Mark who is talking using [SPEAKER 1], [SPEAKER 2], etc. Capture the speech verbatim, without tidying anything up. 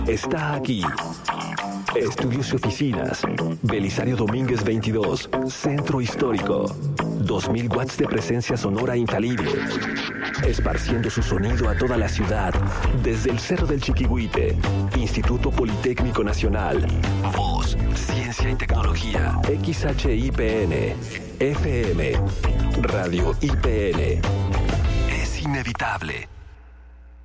[SPEAKER 1] está aquí. Estudios y oficinas. Belisario Domínguez veintidós. Centro Histórico. dos mil watts de presencia sonora infalible. Esparciendo su sonido a toda la ciudad. Desde el Cerro del Chiquihuite. Instituto Politécnico Nacional. Voz, Ciencia y Tecnología. X H I P N. F M. Radio I P N. Es inevitable.